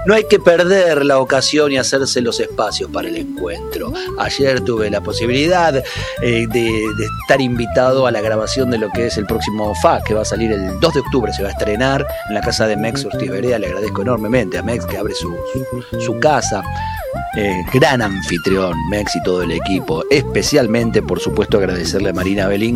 no hay que perder la ocasión y hacerse los espacios para el encuentro. Ayer tuve la posibilidad de estar invitado a la grabación de lo que es el próximo FA, que va a salir el 2 de octubre, se va a estrenar en la casa de Mex Ortiz Berea. Le agradezco enormemente a Mex que abre su casa. Gran anfitrión, Mex y todo el equipo. Especialmente, por supuesto, agradecerle a Marina Belín,